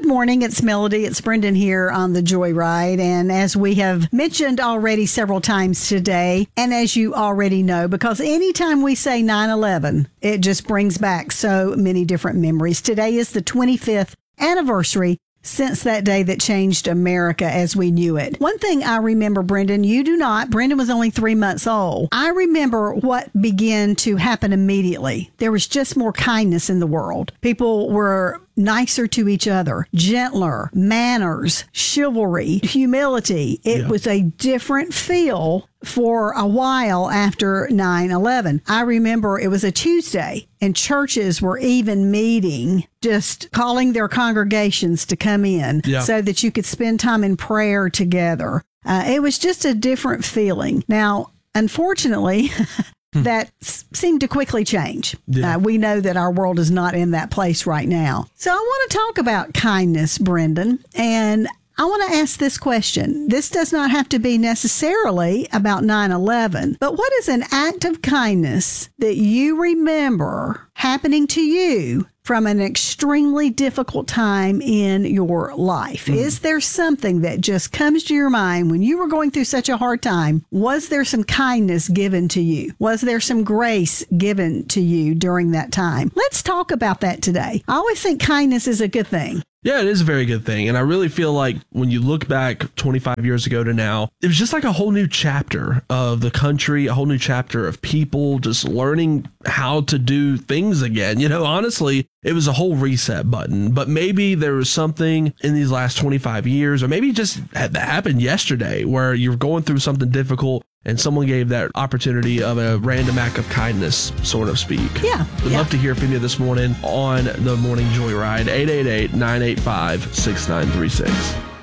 Good morning. It's Melody. It's Brendan here on the Joyride. And as we have mentioned already several times today, and as you already know, because anytime we say 9/11, it just brings back so many different memories. Today is the 25th anniversary since that day that changed America as we knew it. One thing I remember, Brendan, you do not. Brendan was only 3 months old. I remember what began to happen immediately. There was just more kindness in the world. People were nicer to each other, gentler, manners, chivalry, humility. It was a different feel for a while after 9/11. I remember it was a Tuesday and churches were even meeting, just calling their congregations to come in so that you could spend time in prayer together. It was just a different feeling. Now, unfortunately, that seemed to quickly change. We know that our world is not in that place right now. So I want to talk about kindness, Brendan, and I want to ask this question. This does not have to be necessarily about 9/11, but what is an act of kindness that you remember happening to you from an extremely difficult time in your life? Is there something that just comes to your mind when you were going through such a hard time? Was there some kindness given to you? Was there some grace given to you during that time? Let's talk about that today. I always think kindness is a good thing. Yeah, it is a very good thing. And I really feel like when you look back 25 years ago to now, it was just like a whole new chapter of the country, a whole new chapter of people just learning how to do things again. You know, honestly, it was a whole reset button. But maybe there was something in these last 25 years, or maybe just that happened yesterday where you're going through something difficult and someone gave that opportunity of a random act of kindness, sort of speak. We'd love to hear from you this morning on the Morning Joyride, 888-985-6936.